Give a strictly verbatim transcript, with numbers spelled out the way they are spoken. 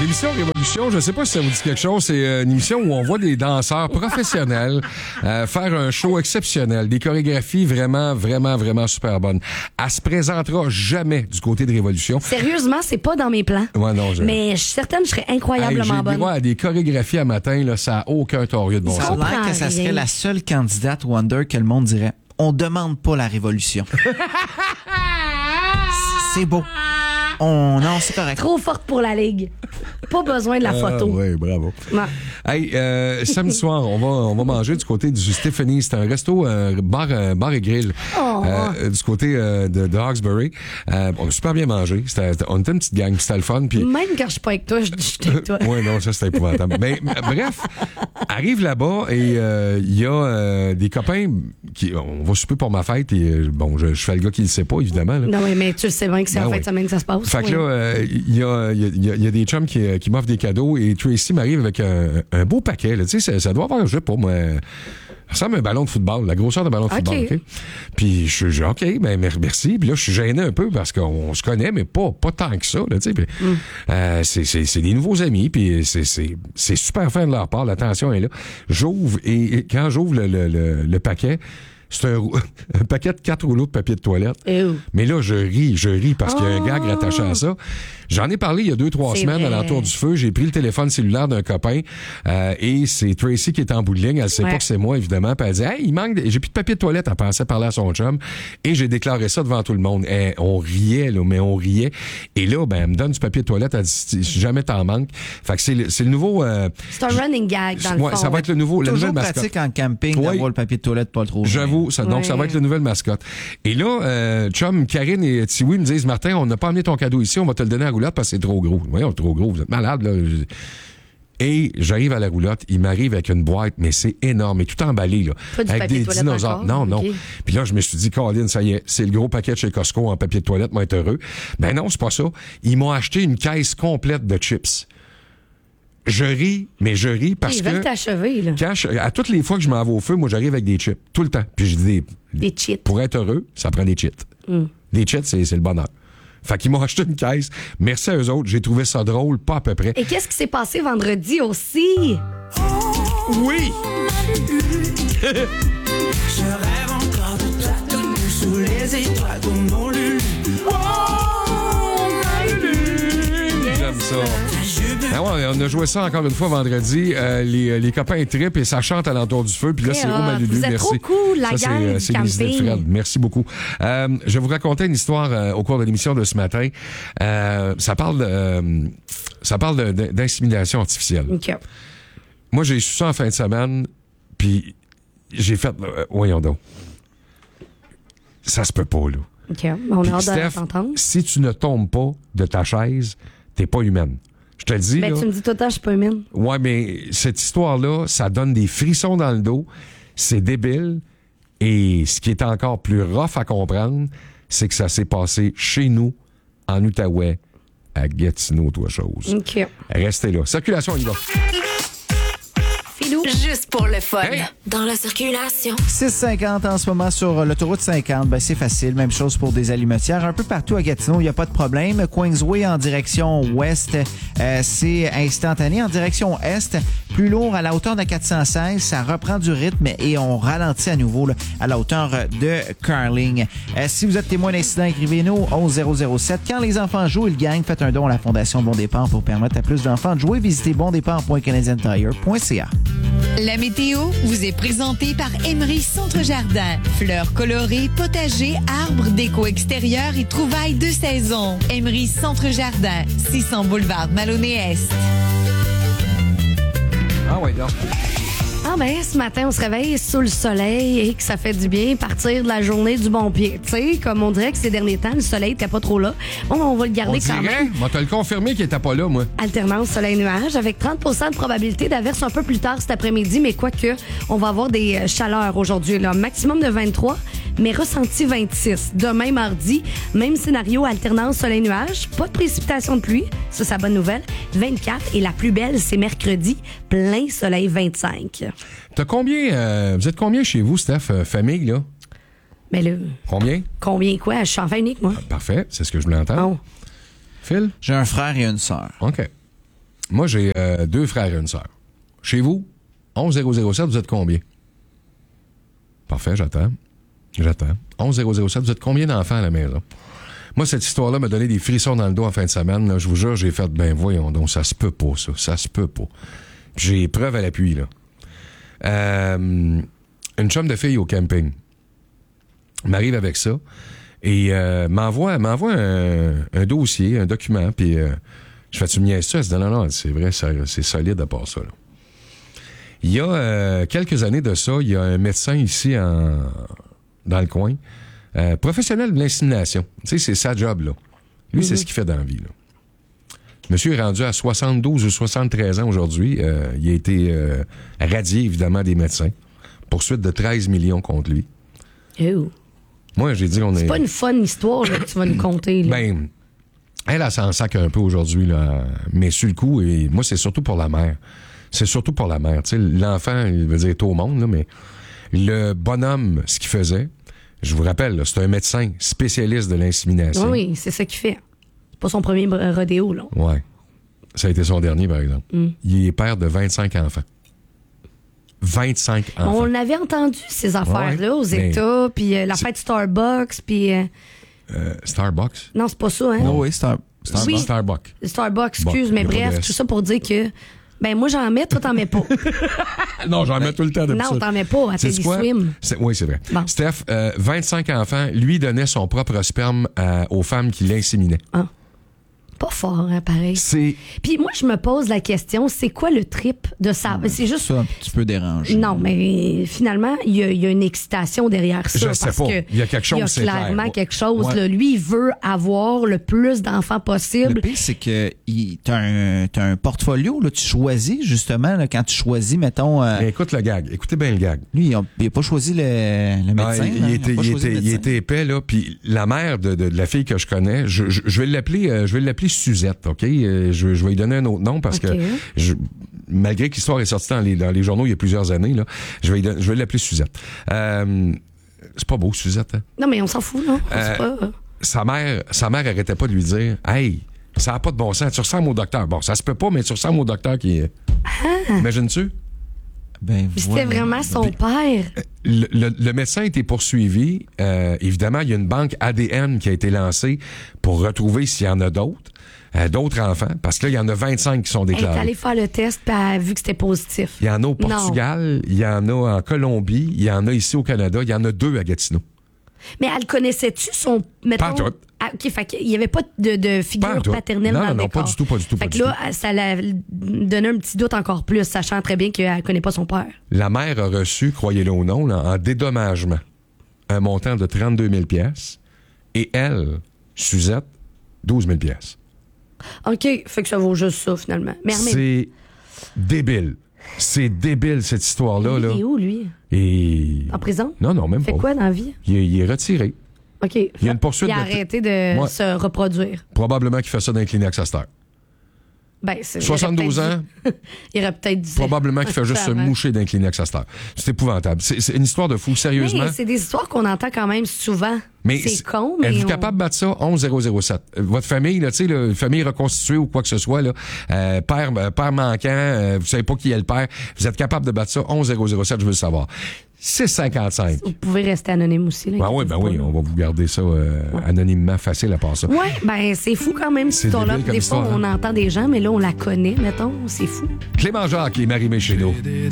L'émission Révolution, je ne sais pas si ça vous dit quelque chose, c'est une émission où on voit des danseurs professionnels euh, faire un show exceptionnel, des chorégraphies vraiment, vraiment, vraiment super bonnes. Elle se présentera jamais du côté de Révolution. Sérieusement, c'est pas dans mes plans. Ouais, non, je... Mais je suis certaine que je serais incroyablement hey, j'ai bonne. J'ai droit à des chorégraphies à matin, là, ça n'a aucun torieux de bon Ça sens. a l'air que ça serait la seule candidate Wonder que le monde dirait « On demande pas la Révolution. » C'est beau. On, non, c'est correct. Trop forte pour la Ligue. Pas besoin de la photo. Ah, oui, bravo. Non. Hey, euh, samedi soir, on va, on va manger du côté du Stéphanie. C'est un resto, euh, bar, euh, bar et grill. Oh. Euh, du côté euh, de, de Hawkesbury. Euh, on a super bien mangé. C'était, on était une petite gang, c'était le fun. Puis... Même quand je suis pas avec toi, je dis je suis avec toi. Oui, non, ça, c'était épouvantable. Mais bref, arrive là-bas et il euh, y a euh, des copains qui... On va souper pour ma fête et bon, je, je fais le gars qui le sait pas, évidemment. Là. Non, oui, mais tu le sais bien que c'est ben en fin oui. de semaine que ça se passe. Fait que oui. là, il y, a, y, a, y a des chums qui, qui m'offrent des cadeaux et Tracy m'arrive avec un, un beau paquet. Là. Tu sais, ça, ça doit avoir, je sais pas, moi... Ça ressemble à un ballon de football, la grosseur d'un ballon de okay. football. OK? Puis je suis OK, ben merci. Puis là, je suis gêné un peu parce qu'on se connaît, mais pas, pas tant que ça. Là, puis, mm. euh, c'est, c'est, c'est des nouveaux amis, puis c'est, c'est, c'est super fin de leur part. L'attention est là. J'ouvre et, et quand j'ouvre le, le, le, le paquet, c'est un, un paquet de quatre rouleaux de papier de toilette. Ew. Mais là, je ris, je ris parce oh. qu'il y a un gag rattaché à ça. J'en ai parlé il y a deux, trois c'est semaines vrai. à l'entour du feu. J'ai pris le téléphone cellulaire d'un copain euh, et c'est Tracy qui est en bout de ligne. Elle sait ouais. pas que c'est moi, évidemment. Puis elle dit « Hey, il manque... De... J'ai plus de papier de toilette. » Elle pensait parler à son chum. Et j'ai déclaré ça devant tout le monde. Et on riait, là, mais on riait. Et là, ben, elle me donne du papier de toilette. Elle dit « Si jamais t'en manques. » Fait que c'est le, c'est le nouveau... Euh... C'est un running gag, dans le ouais, fond. ça va être le nouveau... Toujours la nouvelle pratique mascotte. en camping ouais. d'avoir le papier de toilette pas trop. J'avoue. Ça, donc, ouais. ça va être la nouvelle mascotte. Et là, euh, chum, Karine et Tiwi me disent « Martin, on n'a pas amené ton cadeau ici. On va te le donner à la roulotte parce que c'est trop gros. » Voyons, trop gros. Vous êtes malade, là. Et j'arrive à la roulotte, il m'arrive avec une boîte, mais c'est énorme, et tout emballé, là. Pas du avec papier des de toilette dinosaures. encore? Non, non. Okay. Puis là, je me suis dit, Colin, ça y est, c'est le gros paquet de chez Costco en papier de toilette, moi, être heureux. Ben non, c'est pas ça. Ils m'ont acheté une caisse complète de chips. Je ris, mais je ris parce Ils que... veulent t'achever, là. Quand je, à toutes les fois que je m'en vais au feu, moi, j'arrive avec des chips. Tout le temps. Puis je dis des... Des cheats. Pour être heureux, ça prend des cheats. Mm. Des cheats, c'est, c'est le bonheur. Fait qu'ils m'ont acheté une caisse. Merci à eux autres. J'ai trouvé ça drôle, pas à peu près. Et qu'est-ce qui s'est passé vendredi aussi? Oui! Je rêve encore de toi, de nous sous les étoiles de mon Lulu. Oh, ma Lulu. J'aime ça. Ah ouais, on a joué ça encore une fois vendredi. Euh, les, les copains trippent et ça chante à l'entour du feu. Puis là, Très c'est hot. Oh ma Lulu, Vous êtes merci. trop cool, la ça, gang c'est, du c'est les idées de camping. Fred. Merci beaucoup. Euh, je vais vous raconter une histoire euh, au cours de l'émission de ce matin. Euh, ça parle de, euh, ça parle de, de, d'insémination artificielle. OK. Moi, j'ai su ça en fin de semaine, puis j'ai fait... Euh, voyons donc. Ça se peut pas, là. OK. On a hâte de Steph, t'entendre. si tu ne tombes pas de ta chaise, t'es pas humaine. Je te le dis, Ben, là. tu me dis tout le temps, je suis pas humaine. Ouais, mais cette histoire-là, ça donne des frissons dans le dos. C'est débile. Et ce qui est encore plus rough à comprendre, c'est que ça s'est passé chez nous, en Outaouais, à Gatineau, toi chose. OK. Restez là. Circulation, on y va. Filou. Juste pour le fun. Hey! Dans la circulation. six cinquante en ce moment sur l'autoroute cinquante. Ben, c'est facile. Même chose pour des allumettières. Un peu partout à Gatineau, il n'y a pas de problème. Queensway en direction ouest, euh, c'est instantané. En direction est, plus lourd à la hauteur de quatre cent seize, ça reprend du rythme et on ralentit à nouveau là, à la hauteur de Carling. Euh, si vous êtes témoin d'incident, écrivez-nous onze zéro zéro sept. Quand les enfants jouent, ils gagnent. Faites un don à la Fondation Bon Départ pour permettre à plus d'enfants de jouer. Visitez bon départ point canadian tire point c a. La météo vous est présentée par Emery Centre Jardin. Fleurs colorées, potagers, arbres, déco extérieur et trouvailles de saison. Emery Centre Jardin, six cents boulevard Maloney-Est. Ah ouais, non. Ah ben, ce matin, on se réveille sous le soleil et que ça fait du bien partir de la journée du bon pied. Tu sais, comme on dirait que ces derniers temps, le soleil n'était pas trop là. Bon, on va le garder On quand dirait, même. moi, t'as le confirmé qu'il était pas là, moi. Alternance soleil-nuage avec trente pour cent de probabilité d'averse un peu plus tard cet après-midi, mais quoique, on va avoir des euh, chaleurs aujourd'hui. Là. Maximum de vingt-trois, mais ressenti vingt-six. Demain, mardi, même scénario, alternance soleil-nuage, pas de précipitation de pluie, ça c'est la bonne nouvelle, vingt-quatre, et la plus belle, c'est mercredi, plein soleil vingt-cinq. T'as combien, euh, vous êtes combien chez vous, Steph, euh, famille, là? Mais là, Combien? combien quoi? Je suis en famille unique, moi. Parfait, c'est ce que je voulais entendre. Bon. Phil? J'ai un frère et une sœur. OK. Moi, j'ai euh, deux frères et une sœur. Chez vous, onze zéro zéro sept, vous êtes combien? Parfait, j'attends. J'attends. onze zéro zéro sept, vous êtes combien d'enfants à la maison? Moi, cette histoire-là m'a donné des frissons dans le dos en fin de semaine. Là. Je vous jure, j'ai fait, ben voyons donc, ça se peut pas, ça. Ça se peut pas. Puis j'ai preuve à l'appui, là. Euh, une chum de fille au camping m'arrive avec ça et euh, m'envoie, m'envoie un, un dossier, un document, puis euh, je fais, tu me niaises ça? Elle se dit, non, non, c'est vrai, c'est, c'est solide à part ça, là. Il y a euh, quelques années de ça, il y a un médecin ici en, dans le coin, euh, professionnel de l'insémination. Tu sais, c'est sa job, là. Lui, mm-hmm. c'est ce qu'il fait dans la vie, là. Monsieur est rendu à soixante-douze ou soixante-treize ans aujourd'hui. Euh, il a été euh, radié, évidemment, des médecins. Poursuite de treize millions contre lui. Oh. Moi, j'ai dit qu'on est... C'est pas une fun histoire là, que tu vas nous conter. Là. Ben, elle, elle s'en sac un peu aujourd'hui, là. Mais sur le coup, et moi, c'est surtout pour la mère. C'est surtout pour la mère. Tu sais, l'enfant, il veut dire, est au monde, là, mais le bonhomme, ce qu'il faisait, je vous rappelle, là, c'est un médecin spécialiste de l'insémination. Oui, oui, c'est ça qu'il fait. C'est pas son premier rodéo, là. Oui. Ça a été son dernier, par exemple. Mm. Il est père de vingt-cinq enfants. vingt-cinq enfants. On avait entendu ces affaires-là ouais, aux mais États, puis euh, la fête Starbucks, puis... Euh... Euh, Starbucks? Non, c'est pas ça, hein? Non, oui, Star... Starbucks. Oui. Starbucks. Starbucks, excuse, Bon, mais y a pas bref, de S. tout ça pour dire que... Ben, moi, j'en mets, toi, t'en mets pas. Non, j'en mets tout le temps de Non, t'en mets pas à C'est Teddy quoi? Swim. C'est, oui, c'est vrai. Bon. Steph, euh, vingt-cinq enfants, lui donnait son propre sperme à- aux femmes qui l'inséminaient. Ah. Pas fort, hein, pareil. C'est... Puis moi, je me pose la question, c'est quoi le trip de ça? C'est juste... Ça, un petit peu dérangeant. Non, mais finalement, il y, a- il y a une excitation derrière ça. Je sais parce pas. que Il y a quelque chose, Il y a c'est clairement clair. quelque chose. Ouais. Là. Lui, il veut avoir le plus d'enfants Le possible. pire, c'est que il- t'as un, t'as un portfolio, là, tu choisis, justement, là, quand tu choisis, mettons... euh, Mais écoute le gag. Écoutez bien le gag. lui, il n'a pas choisi le, le Ah, médecin. il, là. il a était, pas il, choisi était, le il médecin. était épais, là. Puis la mère de, de, de la fille que je connais, je, je, je vais l'appeler, euh, je vais l'appeler Suzette, OK? Euh, Je, je vais lui donner un autre nom parce OK. que je, malgré que l'histoire est sortie dans les, dans les journaux il y a plusieurs années, là, je vais, lui don- je vais l'appeler Suzette. Euh, c'est pas beau, Suzette, hein? Non, mais on s'en fout, non? Euh, C'est pas... Sa mère, sa mère arrêtait pas de lui dire, hey, ça n'a pas de bon sens, tu ressembles au docteur. Bon, ça se peut pas, mais tu ressembles au docteur qui est. Ah! Imagines-tu? Ben, Puis voilà. c'était vraiment son Puis- père. Le, le- le médecin a été poursuivi. Euh, évidemment, il y a une banque A D N qui a été lancée pour retrouver s'il y en a d'autres, euh, d'autres enfants, parce que là, il y en a vingt-cinq qui sont Elle est déclarés. allée faire le test, puis elle a vu que c'était positif. Il y en a au Portugal, il y en a en Colombie, il y en a ici au Canada, il y en a deux à Gatineau. Mais elle connaissait-tu son... Mettons, Pas en tout. Ah, OK, fait qu'il n'y avait pas de, de Pas en figure tout. paternelle Non, dans non, le non, décor. pas du tout, pas du tout, Fait pas que du là, ça l'a donné un petit doute encore plus, sachant très bien qu'elle ne connaît pas son père. La mère a reçu, croyez-le ou non, là, en dédommagement, un montant de trente-deux mille piastres et elle, Suzette, douze mille piastres. OK, fait que ça vaut juste ça, finalement. Mais Armin, C'est débile. C'est débile, cette histoire-là. il Là. est où, lui? Et... En prison? Non, non, même Fait pas. quoi dans la vie? Il est, il est retiré. OK. Il y a une poursuite Il a de- arrêté de Ouais. se reproduire. Probablement qu'il fait ça dans les Kleenex à cette heure. Ben, c'est, soixante-douze il aurait ans, peut-être dit- il aurait peut-être dit ça. probablement qu'il fait juste se Avant. moucher dans les Kleenex à cette heure. C'est épouvantable. C'est, c'est une histoire de fou, sérieusement. Mais c'est des histoires qu'on entend quand même souvent. Mais c'est con, mais. êtes-vous on- capable de battre ça? onze zéro zéro sept. Euh, Votre famille, là, tu sais, là, famille reconstituée ou quoi que ce soit, là, euh, père, euh, père manquant, euh, vous savez pas qui est le père, vous êtes capable de battre ça? onze zéro zéro sept, je veux le savoir. six cinquante-cinq. Vous pouvez rester anonyme aussi. Là, Ben oui, ben oui, on va vous garder ça euh, anonymement facile à part ça. Oui, ben c'est fou quand même, C'est cette histoire-là. débile comme Des fois, histoire, on hein? entend des gens, mais là, on la connaît, mettons. C'est fou. Clément Jacques et Marie-Mé chez nous.